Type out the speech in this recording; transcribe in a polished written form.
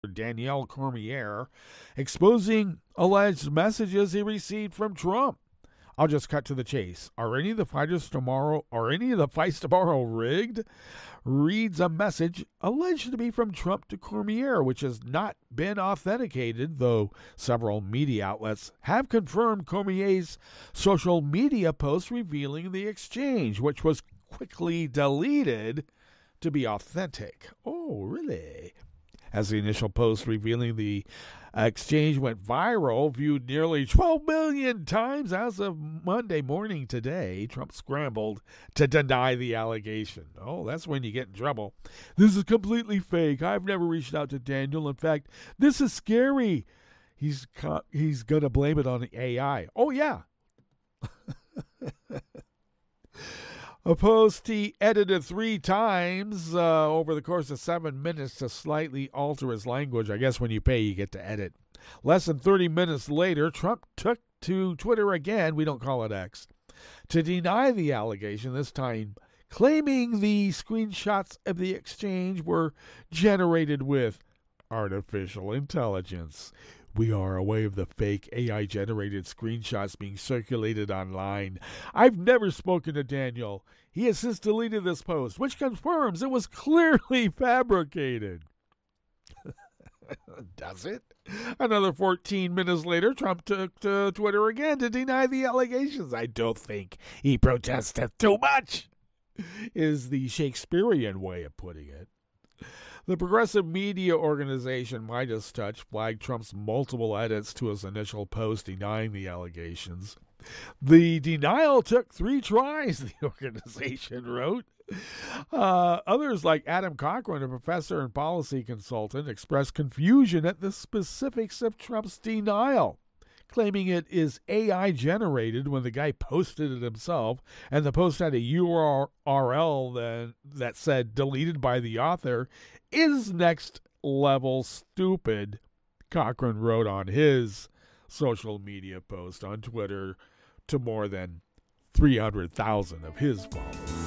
Danielle Cormier, exposing alleged messages he received from Trump. I'll just cut to the chase. Are any of the fights tomorrow rigged? Reads a message alleged to be from Trump to Cormier, which has not been authenticated, though several media outlets have confirmed Cormier's social media post revealing the exchange, which was quickly deleted to be authentic. Oh, really? As the initial post revealing the exchange went viral, viewed nearly 12 million times as of Monday morning today, Trump scrambled to deny the allegation. Oh, that's when you get in trouble. This is completely fake. I've never reached out to Daniel. In fact, this is scary. He's going to blame it on the AI. Oh, yeah. A post he edited 3 times over the course of 7 minutes to slightly alter his language. I guess when you pay, you get to edit. Less than 30 minutes later, Trump took to Twitter again, we don't call it X, to deny the allegation, this time claiming the screenshots of the exchange were generated with artificial intelligence. We are aware of the fake AI-generated screenshots being circulated online. I've never spoken to Daniel. He has since deleted this post, which confirms it was clearly fabricated. Does it? Another 14 minutes later, Trump took to Twitter again to deny the allegations. I don't think he protested too much, is the Shakespearean way of putting it. The progressive media organization Midas Touch flagged Trump's multiple edits to his initial post denying the allegations. The denial took 3 tries, the organization wrote. Others, like Adam Cochran, a professor and policy consultant, expressed confusion at the specifics of Trump's denial, claiming it is AI generated when the guy posted it himself, and the post had a URL that said deleted by the author, is next level stupid, Cochran wrote on his social media post on Twitter to more than 300,000 of his followers.